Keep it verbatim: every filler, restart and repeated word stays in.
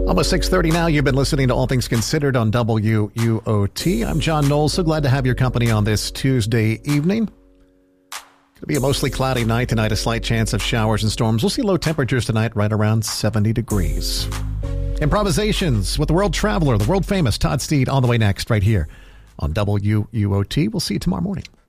Almost six thirty now. You've been listening to All Things Considered on W U O T. I'm John Knowles. So glad to have your company on this Tuesday evening. Going to be a mostly cloudy night tonight. A slight chance of showers and storms. We'll see low temperatures tonight right around seventy degrees. Improvisations with the world traveler, the world famous Todd Steed, on the way next right here on W U O T. We'll see you tomorrow morning.